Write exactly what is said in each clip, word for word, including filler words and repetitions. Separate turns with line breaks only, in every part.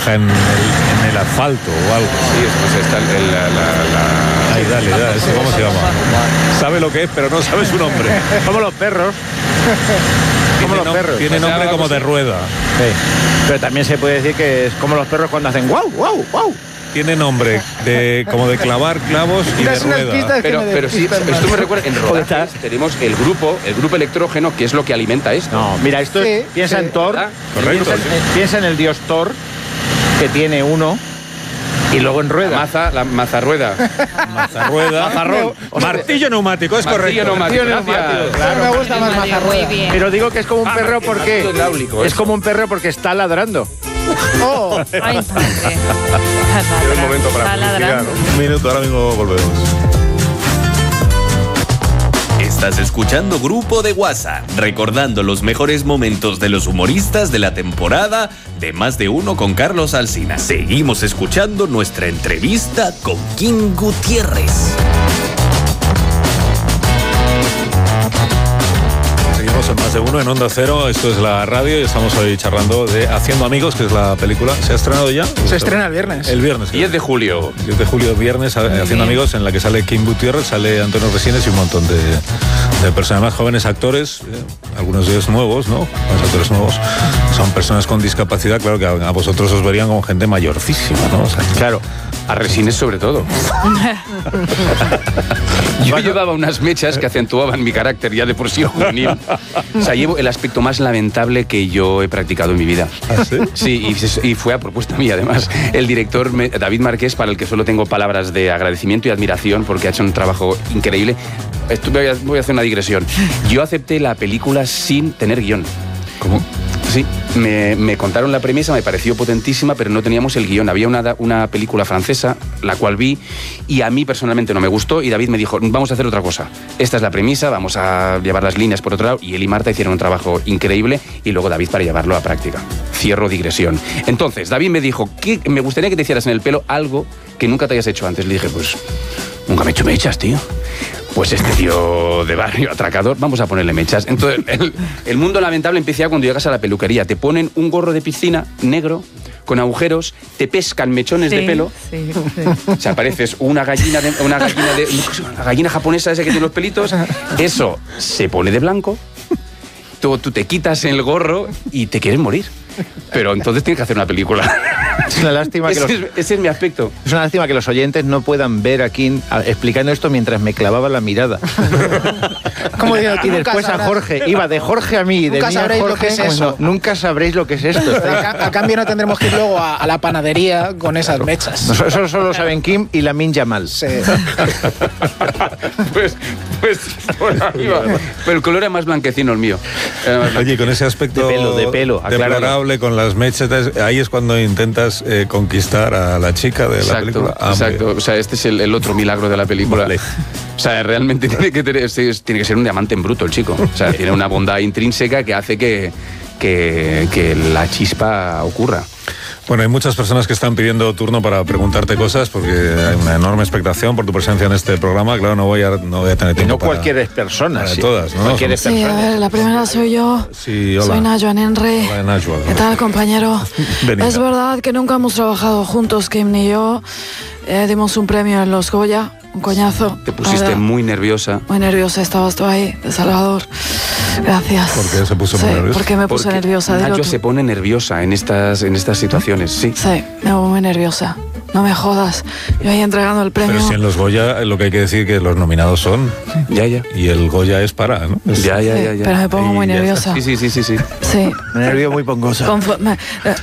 deja en el, en el asfalto o algo.
Sí, pues está el, el, la, la, la...
Ahí, dale, dale, ¿ese cómo se llama? Sabe lo que es, pero no sabe su nombre.
Como los perros. Como los
no,
perros.
Tiene nombre como de rueda.
Sí. Pero también se puede decir que es como los perros cuando hacen guau, guau, guau.
Tiene nombre de como de clavar clavos y de rueda.
Pero, pero sí, esto me recuerda, en rodajes tenemos el grupo, el grupo electrógeno, que es lo que alimenta esto.
No, mira, esto
Sí,
es, piensa
sí.
en Thor,
Correcto,
piensa,
sí.
en, piensa en el dios Thor, que tiene uno, y luego en
La
rueda.
maza, la mazarrueda.
Mazarrueda.
Mazarrón.
Martillo neumático, es
Martillo
correcto.
neumático,
Martillo
gracias.
neumático,
Claro, me gusta más mazarrueda.
Muy bien.
Pero digo que es como un
Ah,
perro
el
porque
martillo hidráulico,
es
eso.
como un perro porque está ladrando.
Oh,
Ay, padre.
Es el momento para
Está ladrando.
Un minuto, ahora mismo volvemos.
Estás escuchando Grupo de WhatsApp, recordando los mejores momentos de los humoristas de la temporada de Más de Uno con Carlos Alsina. Seguimos escuchando nuestra entrevista con King Gutiérrez.
Seguimos en Más de Uno, en Onda Cero. Esto es la radio y estamos hoy charlando de Haciendo Amigos, que es la película. ¿Se ha estrenado ya?
se estrena el viernes.
El viernes.
diez de julio.
diez de julio, viernes, Haciendo Amigos, en la que sale Kim Gutiérrez, sale Antonio Resines y un montón de, de personas más jóvenes, actores, eh, algunos de ellos nuevos, ¿no? Los actores nuevos son personas con discapacidad, claro que a, a vosotros os verían como gente mayorcísima, ¿no? O sea,
Claro, a Resines sobre todo. Yo llevaba unas mechas que acentuaban mi carácter ya de por sí juvenil. O sea, llevo el aspecto más lamentable que yo he practicado en mi vida.
¿Ah, sí?
Sí, y, y fue a propuesta mía, además. El director me- David Marqués, para el que solo tengo palabras de agradecimiento y admiración porque ha hecho un trabajo increíble. Esto, voy, a, voy a hacer una digresión. Yo acepté la película sin tener guión.
¿Cómo?
Sí, me, me contaron la premisa, me pareció potentísima, pero no teníamos el guión. Había una, una película francesa, la cual vi, y a mí personalmente no me gustó, y David me dijo, vamos a hacer otra cosa. Esta es la premisa, vamos a llevar las líneas por otro lado, y él y Marta hicieron un trabajo increíble, y luego David para llevarlo a práctica. Cierro digresión. Entonces, David me dijo, ¿qué? Me gustaría que te hicieras en el pelo algo que nunca te hayas hecho antes. Le dije, pues, nunca me he hecho mechas, tío. Pues este tío de barrio atracador, vamos a ponerle mechas. Entonces, el, el mundo lamentable empieza ya cuando llegas a la peluquería. Te ponen un gorro de piscina negro, con agujeros, te pescan mechones
Sí,
de pelo.
sí, sí.
O sea, pareces una gallina, de, una gallina de, una gallina japonesa esa que tiene los pelitos. Eso se pone de blanco. Tú, tú te quitas el gorro y te quieres morir. Pero entonces tienes que hacer una película.
Es una lástima que
Ese,
los,
es, ese es mi aspecto.
es una lástima que los oyentes no puedan ver aquí a- explicando esto mientras me clavaba la mirada.
Como digo,
Y después a
sabrás-
Jorge, iba de Jorge a mí, de
Nunca
mí a
sabréis lo
Jorge,
que es eso.
bueno, nunca sabréis lo que es esto.
A, ca- a cambio no tendremos que ir luego a, a la panadería con esas mechas.
No, Eso solo saben Kim y Lamin Yamal.
Sí.
Pues, pues, por ahí va. Pero el color es más blanquecino el mío. Era más
Oye, con ese aspecto
De pelo, de pelo, acláralo.
deplorable, con las mechetas, ahí es cuando intentas eh, conquistar a la chica de la
Exacto,
película. Ah, muy
exacto.
bien.
O sea, este es el, el otro milagro de la película.
Vale.
O sea, realmente tiene que, tener, es- es- tiene que ser un diamante en bruto el chico. O sea, tiene una bondad intrínseca que hace que, que, que la chispa ocurra.
Bueno, hay muchas personas que están pidiendo turno para preguntarte cosas porque hay una enorme expectación por tu presencia en este programa. Claro, no voy a, no voy a tener
Y
tiempo
no
para-
cualquier persona,
para
sí.
todas, ¿no?
Cualquier
Son-
Sí, a
persona.
ver, la primera soy yo.
Sí, hola.
Soy Najwa Nenre.
Hola, Najwa.
¿Qué tal, compañero?
Venida.
Es verdad que nunca hemos trabajado juntos, Kim ni yo. Eh, dimos un premio en los Goya, un coñazo.
Te pusiste
la verdad.
muy nerviosa.
Muy nerviosa, estabas tú ahí, de Salvador. Gracias.
¿Por qué se puso muy
Sí,
nerviosa?
porque me puse
Porque
nerviosa. dilo
Nacho
tú.
se pone nerviosa en estas, en estas situaciones, sí.
Sí, me pongo muy nerviosa. No me jodas. Yo ahí entregando el premio.
Pero si en los Goya lo que hay que decir que los nominados son
Ya, ya.
y el Goya es para, ¿no? Es-
Ya, ya,
Sí,
ya, ya.
pero me pongo
Y
muy
ya está.
nerviosa.
Sí, sí, sí, sí, sí.
Sí.
Nervio muy pongosa.
Confo- me- eh,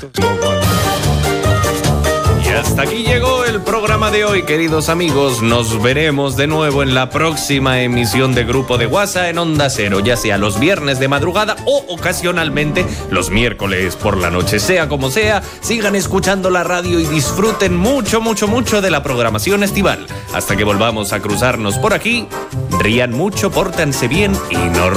Y hasta aquí llegó el programa de hoy, queridos amigos. Nos veremos de nuevo en la próxima emisión de Grupo de WhatsApp en Onda Cero, ya sea los viernes de madrugada o ocasionalmente los miércoles por la noche. Sea como sea, sigan escuchando la radio y disfruten mucho, mucho, mucho de la programación estival. Hasta que volvamos a cruzarnos por aquí, rían mucho, pórtense bien y no